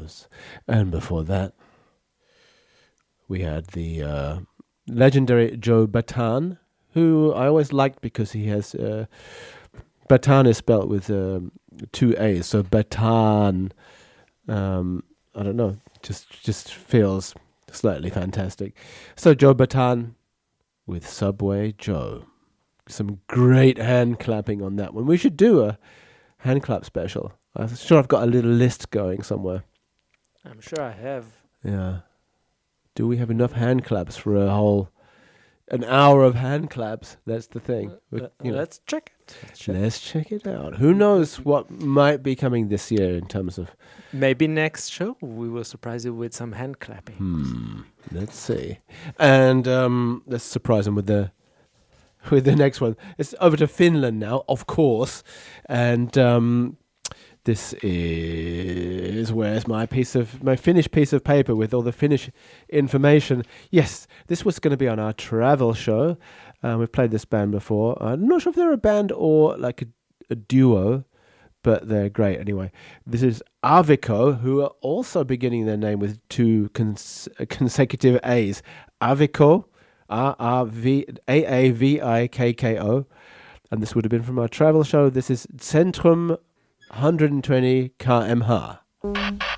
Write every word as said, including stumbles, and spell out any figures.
Rose. And before that, we had the uh, legendary Joe Bataan, who I always liked because he has... Uh, Bataan is spelled with um, two A's, so Bataan, um, I don't know, just just feels slightly fantastic. So Joe Bataan with Subway Joe. Some great hand clapping on that one. We should do a hand clap special. I'm sure I've got a little list going somewhere. I'm sure I have. Yeah. Do we have enough hand claps for a whole... An hour of hand claps? That's the thing. Uh, uh, you know. let's check it. Let's check. Let's check it out. Who knows what might be coming this year in terms of... Maybe next show we will surprise you with some hand clapping. Hmm. Let's see. And um, let's surprise them with the with the next one. It's over to Finland now, of course. And um, this is... Where's my piece of... My Finnish piece of paper with all the Finnish information? Yes, this was going to be on our travel show. Uh, we've played this band before. I'm not sure if they're a band or like a, a duo, but they're great anyway. This is Avikko, who are also beginning their name with two cons- consecutive A's. Avikko, A R V A A V I K K O. And this would have been from our travel show. This is Centrum one hundred twenty kilometers per hour.